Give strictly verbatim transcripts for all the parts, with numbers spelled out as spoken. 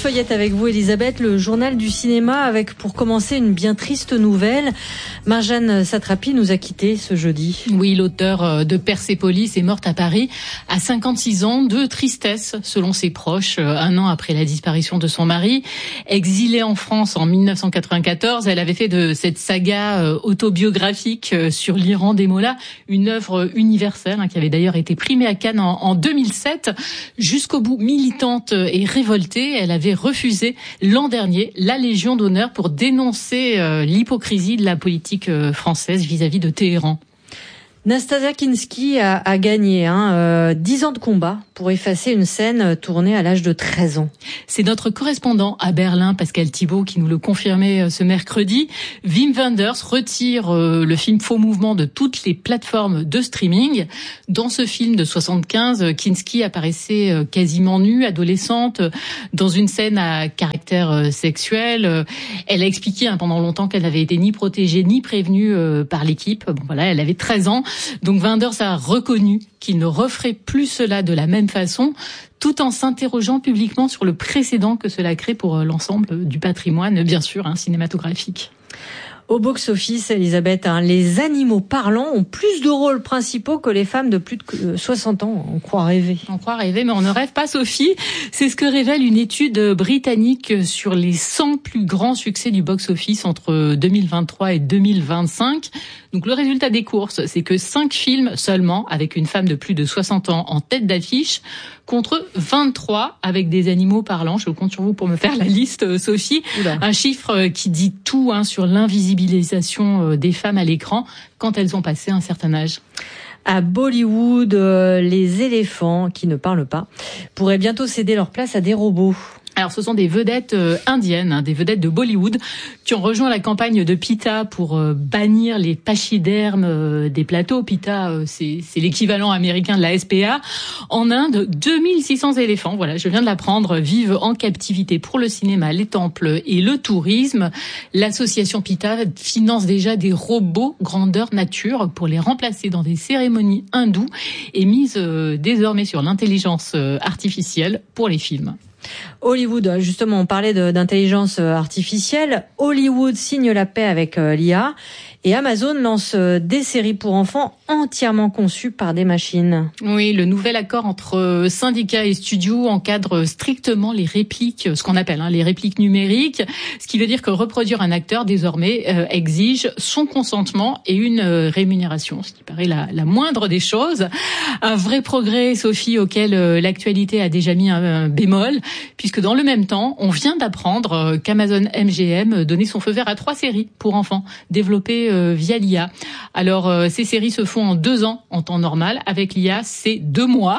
feuillette avec vous, Elisabeth, le journal du cinéma avec, pour commencer, une bien triste nouvelle. Marjane Satrapi nous a quittés ce jeudi. Oui, l'auteur de Persépolis est morte à Paris à cinquante-six ans de tristesse, selon ses proches, un an après la disparition de son mari. Exilée en France en dix-neuf cent quatre-vingt-quatorze, elle avait fait de cette saga autobiographique sur l'Iran des Mollahs une œuvre universelle, hein, qui avait d'ailleurs été primée à Cannes en, en deux mille sept. Jusqu'au bout, militante et révoltée, elle avait refusé l'an dernier la Légion d'honneur pour dénoncer euh, l'hypocrisie de la politique euh, française vis-à-vis de Téhéran. Nastasia Kinski a, a gagné hein, euh, dix ans de combat pour effacer une scène tournée à l'âge de treize ans. C'est notre correspondant à Berlin, Pascal Thibault, qui nous le confirmait ce mercredi. Wim Wenders retire euh, le film Faux Mouvement de toutes les plateformes de streaming. Dans ce film de soixante-quinze, Kinski apparaissait euh, quasiment nue, adolescente, dans une scène à caractère euh, sexuel. Elle a expliqué hein, pendant longtemps qu'elle n'avait été ni protégée ni prévenue euh, par l'équipe. Bon voilà, elle avait treize ans. Donc Wenders a reconnu qu'il ne referait plus cela de la même façon, tout en s'interrogeant publiquement sur le précédent que cela crée pour l'ensemble du patrimoine, bien sûr, hein, cinématographique. Au box-office, Elisabeth, hein, les animaux parlants ont plus de rôles principaux que les femmes de plus de soixante ans. On croit rêver. On croit rêver, mais on ne rêve pas, Sophie. C'est ce que révèle une étude britannique sur les cent plus grands succès du box-office entre deux mille vingt-trois et deux mille vingt-cinq. Donc le résultat des courses, c'est que cinq films seulement, avec une femme de plus de soixante ans en tête d'affiche, contre vingt-trois avec des animaux parlants. Je compte sur vous pour me faire la liste, Sophie. Oula. Un chiffre qui dit tout hein, sur l'invisibilisation des femmes à l'écran quand elles ont passé un certain âge. À Bollywood, euh, les éléphants, qui ne parlent pas, pourraient bientôt céder leur place à des robots. Alors, ce sont des vedettes euh, indiennes, hein, des vedettes de Bollywood, qui ont rejoint la campagne de PETA pour euh, bannir les pachydermes euh, des plateaux. PETA, euh, c'est, c'est l'équivalent américain de la S P A. En Inde, deux mille six cents éléphants, voilà, je viens de l'apprendre, vivent en captivité pour le cinéma, les temples et le tourisme. L'association PETA finance déjà des robots grandeur nature pour les remplacer dans des cérémonies hindoues et mise euh, désormais sur l'intelligence euh, artificielle pour les films. Hollywood, justement, on parlait de, d'intelligence artificielle. Hollywood signe la paix avec euh, l'I A et Amazon lance euh, des séries pour enfants entièrement conçues par des machines. Oui, le nouvel accord entre syndicats et studios encadre strictement les répliques, ce qu'on appelle hein, les répliques numériques, ce qui veut dire que reproduire un acteur désormais euh, exige son consentement et une euh, rémunération, ce qui paraît la, la moindre des choses. Un vrai progrès, Sophie, auquel euh, l'actualité a déjà mis un, un bémol, puisque dans le même temps, on vient d'apprendre qu'Amazon M G M donnait son feu vert à trois séries pour enfants développées via l'I A. Alors, ces séries se font en deux ans en temps normal. Avec l'I A, c'est deux mois.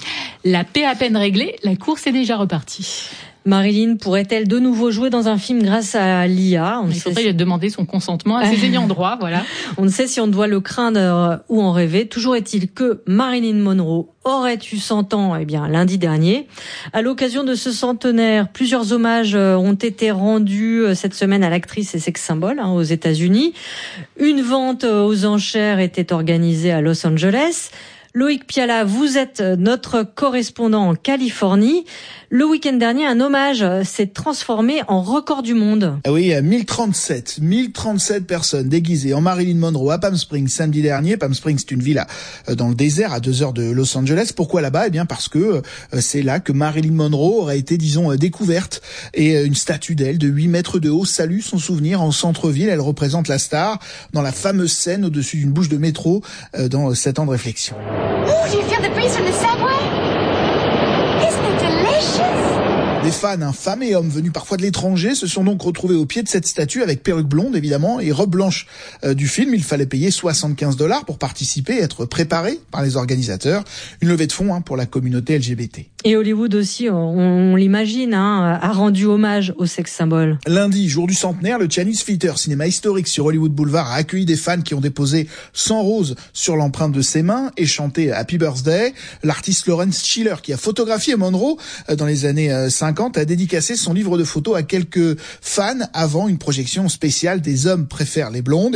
La paix à peine réglée, la course est déjà repartie. Marilyn pourrait-elle de nouveau jouer dans un film grâce à l'I A? On Il faudrait si... demander son consentement à ses ayants droit, voilà. On ne sait si on doit le craindre ou en rêver. Toujours est-il que Marilyn Monroe aurait eu cent ans, eh bien, lundi dernier. À l'occasion de ce centenaire, plusieurs hommages ont été rendus cette semaine à l'actrice et sex symbole hein, aux États-Unis. Une vente aux enchères était organisée à Los Angeles. Loïc Piala, vous êtes notre correspondant en Californie. Le week-end dernier, un hommage s'est transformé en record du monde. Ah oui, mille trente-sept, mille trente-sept personnes déguisées en Marilyn Monroe à Palm Springs samedi dernier. Palm Springs, c'est une ville dans le désert, à deux heures de Los Angeles. Pourquoi là-bas? Eh bien, parce que c'est là que Marilyn Monroe aurait été, disons, découverte. Et une statue d'elle de huit mètres de haut salue son souvenir en centre-ville. Elle représente la star dans la fameuse scène au-dessus d'une bouche de métro dans sept ans de réflexion. Oh, do you feel the breeze from the subway? Isn't it delicious? Des fans, hein, femmes et hommes venus parfois de l'étranger, se sont donc retrouvés au pied de cette statue avec perruque blonde évidemment et robe blanche euh, du film. Il fallait payer soixante-quinze dollars pour participer et être préparé par les organisateurs. Une levée de fonds hein, pour la communauté L G B T. Et Hollywood aussi, on, on l'imagine, hein, a rendu hommage au sex symbole. Lundi, jour du centenaire, le Chinese Theatre, cinéma historique sur Hollywood Boulevard, a accueilli des fans qui ont déposé cent roses sur l'empreinte de ses mains et chanté Happy Birthday. L'artiste Lawrence Schiller, qui a photographié Monroe dans les années cinquante, a dédicacé son livre de photos à quelques fans avant une projection spéciale des hommes préfèrent les blondes.